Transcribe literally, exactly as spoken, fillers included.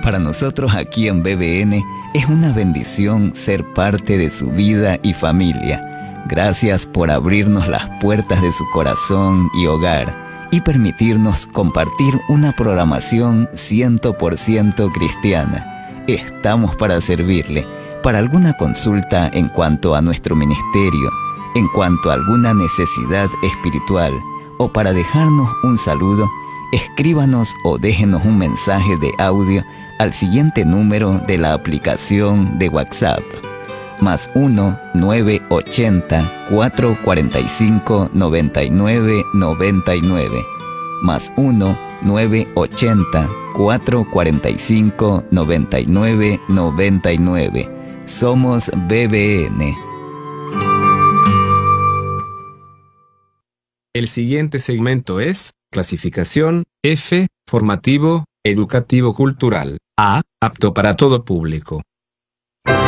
Para nosotros aquí en B B N es una bendición ser parte de su vida y familia. Gracias por abrirnos las puertas de su corazón y hogar y permitirnos compartir una programación cien por ciento cristiana. Estamos para servirle. Para alguna consulta en cuanto a nuestro ministerio, en cuanto a alguna necesidad espiritual o para dejarnos un saludo, escríbanos o déjenos un mensaje de audio al siguiente número de la aplicación de WhatsApp: más uno nueve ochenta, cuatro cuarenta y cinco, noventa y nueve noventa y nueve, más uno nueve ochenta, cuatro cuarenta y cinco, noventa y nueve noventa y nueve. Somos B B N. El siguiente segmento es clasificación F, formativo, educativo cultural. A, apto para todo público.